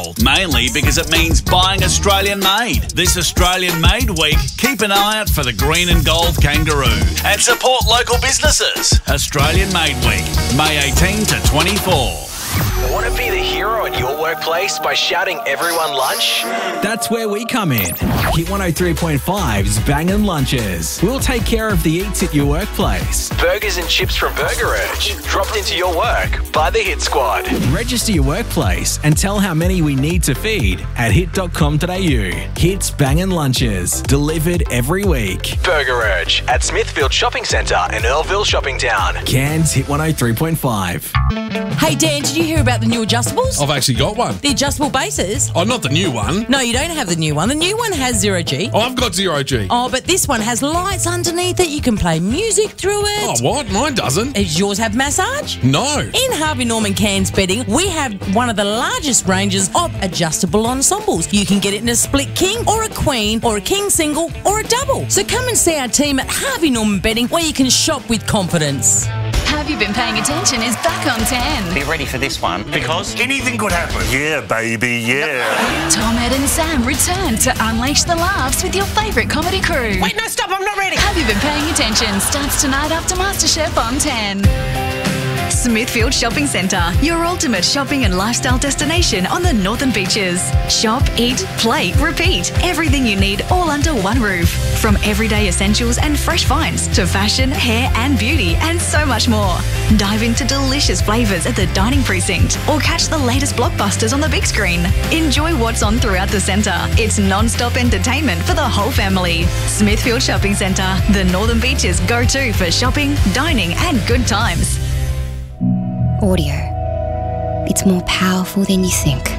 gold, mainly because it means buying Australian made. This Australian Made Week, keep an eye out for the green and gold kangaroo and support local businesses. Australian Made Week, May 18 to 24. Want to be the hero at your workplace by shouting everyone lunch? That's where we come in. Hit 103.5's Bangin' Lunches. We'll take care of the eats at your workplace. Burgers and chips from Burger Urge, dropped into your work by the Hit Squad. Register your workplace and tell how many we need to feed at hit.com.au. Hits Bangin' Lunches, delivered every week. Burger Urge at Smithfield Shopping Centre and Earlville Shopping Town. Cairns Hit 103.5. Hey Dan, did you hear about the new adjustables? I've actually got one. The adjustable bases? Oh, not the new one. No, you don't have the new one. The new one has 0G. Oh, I've got 0G. Oh, but this one has lights underneath it. You can play music through Oh, it. what? Mine doesn't. Does yours have massage? No. In Harvey Norman Cairns Bedding, we have one of the largest ranges of adjustable ensembles. You can get it in a split king or a queen or a king single or a double. So come and see our team at Harvey Norman Bedding where you can shop with confidence. Have You Been Paying Attention is back on 10. Be ready for this one because anything could happen. Yeah, baby, yeah. Tom, Ed and Sam return to unleash the laughs with your favourite comedy crew. Wait, no, stop, I'm not ready. Have You Been Paying Attention starts tonight after MasterChef on 10. Smithfield Shopping Centre, your ultimate shopping and lifestyle destination on the Northern Beaches. Shop, eat, play, repeat. Everything you need all under one roof. From everyday essentials and fresh finds to fashion, hair and beauty and so much more. Dive into delicious flavours at the dining precinct or catch the latest blockbusters on the big screen. Enjoy what's on throughout the centre. It's non-stop entertainment for the whole family. Smithfield Shopping Centre, the Northern Beaches go-to for shopping, dining and good times. Audio. It's more powerful than you think.